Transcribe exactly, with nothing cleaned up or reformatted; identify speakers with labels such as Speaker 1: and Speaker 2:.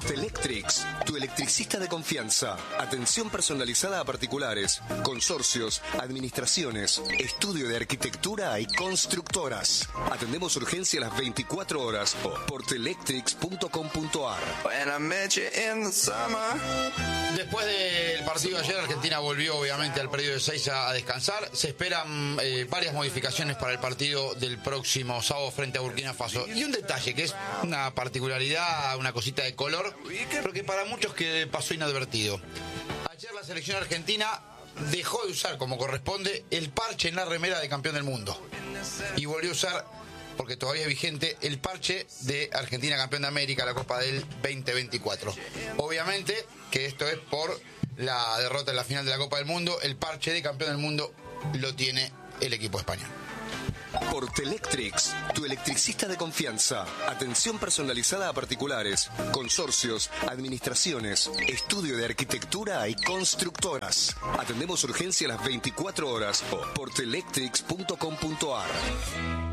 Speaker 1: Portelectrics, tu electricista de confianza. Atención personalizada a particulares, consorcios, administraciones, estudio de arquitectura y constructoras. Atendemos urgencia las veinticuatro horas. portelectrics punto com punto a r.
Speaker 2: Después del partido de ayer, Argentina volvió obviamente al predio de seis a, a descansar. Se esperan eh, varias modificaciones para el partido del próximo sábado frente a Burkina Faso. Y un detalle que es una particularidad, una cosita de color, pero que para muchos que pasó inadvertido. Ayer la selección argentina dejó de usar, como corresponde, el parche en la remera de campeón del mundo. Y volvió a usar, porque todavía es vigente, el parche de Argentina campeón de América, la Copa del veinte veinticuatro. Obviamente que esto es por la derrota en la final de la Copa del Mundo. El parche de campeón del mundo lo tiene el equipo español.
Speaker 1: Portelectrics, tu electricista de confianza. Atención personalizada a particulares, consorcios, administraciones, estudio de arquitectura y constructoras. Atendemos urgencia las veinticuatro horas. portelectrics punto com punto a r.